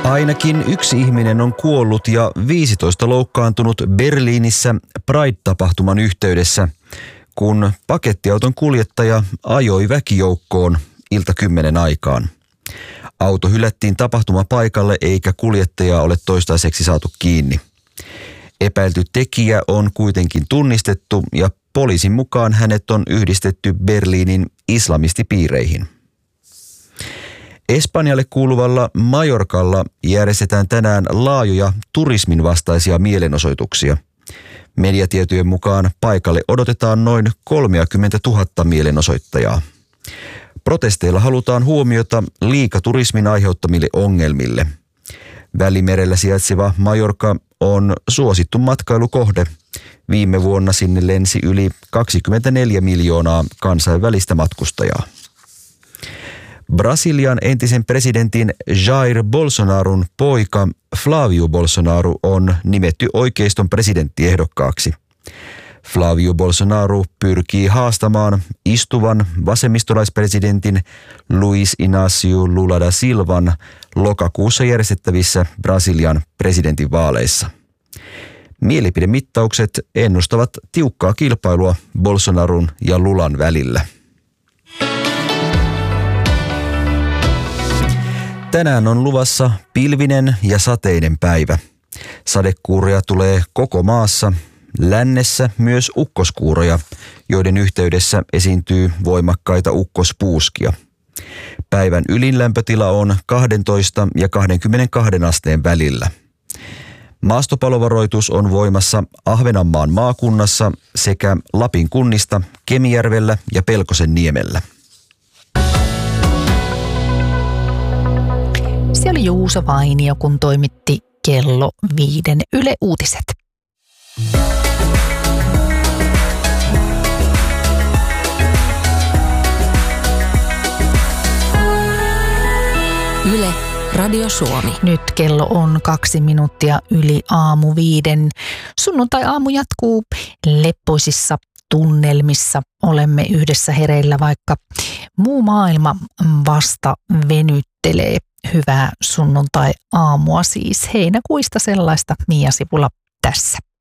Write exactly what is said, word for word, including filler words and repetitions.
Ainakin yksi ihminen on kuollut ja viisitoista loukkaantunut Berliinissä Pride-tapahtuman yhteydessä, kun pakettiauton kuljettaja ajoi väkijoukkoon ilta kymmenen aikaan. Auto hylättiin tapahtumapaikalle eikä kuljettajaa ole toistaiseksi saatu kiinni. Epäilty tekijä on kuitenkin tunnistettu ja poliisin mukaan hänet on yhdistetty Berliinin islamistipiireihin. Espanjalle kuuluvalla Majorkalla järjestetään tänään laajoja turismin vastaisia mielenosoituksia. Mediatietojen mukaan paikalle odotetaan noin kolmekymmentätuhatta mielenosoittajaa. Protesteilla halutaan huomiota liikaturismin aiheuttamille ongelmille. Välimerellä sijaitseva Majorka on suosittu matkailukohde. Viime vuonna sinne lensi yli kaksikymmentäneljä miljoonaa kansainvälistä matkustajaa. Brasilian entisen presidentin Jair Bolsonaron poika Flavio Bolsonaro on nimetty oikeiston presidenttiehdokkaaksi. Flavio Bolsonaro pyrkii haastamaan istuvan vasemmistolaispresidentin Luiz Inácio Lula da Silvan lokakuussa järjestettävissä Brasilian presidentinvaaleissa. Mielipidemittaukset ennustavat tiukkaa kilpailua Bolsonaron ja Lulan välillä. Tänään on luvassa pilvinen ja sateinen päivä. Sadekuuroja tulee koko maassa, lännessä myös ukkoskuuroja, joiden yhteydessä esiintyy voimakkaita ukkospuuskia. Päivän ylinlämpötila on kaksitoista ja kaksikymmentäkaksi asteen välillä. Maastopalovaroitus on voimassa Ahvenanmaan maakunnassa sekä Lapin kunnista Kemijärvellä ja Pelkosenniemellä. Se oli Juuso Vainio, kun toimitti kello viiden Yle Uutiset. Yle Radio Suomi. Nyt kello on kaksi minuuttia yli aamu viiden. Sunnuntai-aamu jatkuu leppoisissa tunnelmissa. Olemme yhdessä hereillä, vaikka muu maailma vasta venyttelee. Hyvää sunnuntai-aamua siis heinäkuista sellaista. Mia Sipula tässä.